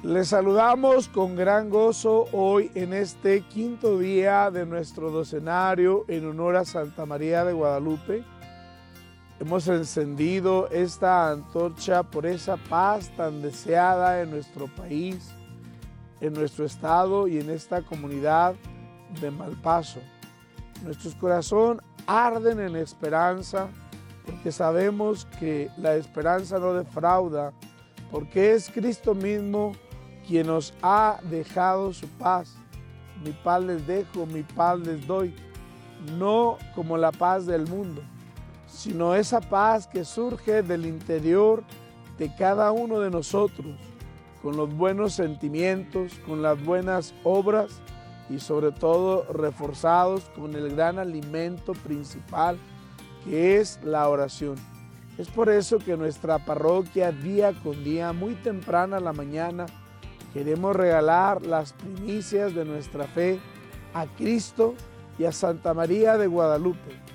Les saludamos con gran gozo hoy en este quinto día de nuestro docenario en honor a Santa María de Guadalupe. Hemos encendido esta antorcha por esa paz tan deseada en nuestro país, en nuestro estado y en esta comunidad de Malpaso. Nuestros corazones arden en esperanza porque sabemos que la esperanza no defrauda, porque es Cristo mismo quien nos ha dejado su paz. Mi paz les dejo, mi paz les doy, no como la paz del mundo, sino esa paz que surge del interior de cada uno de nosotros, con los buenos sentimientos, con las buenas obras y sobre todo reforzados con el gran alimento principal que es la oración. Es por eso que nuestra parroquia día con día, muy temprana a la mañana, queremos regalar las primicias de nuestra fe a Cristo y a Santa María de Guadalupe,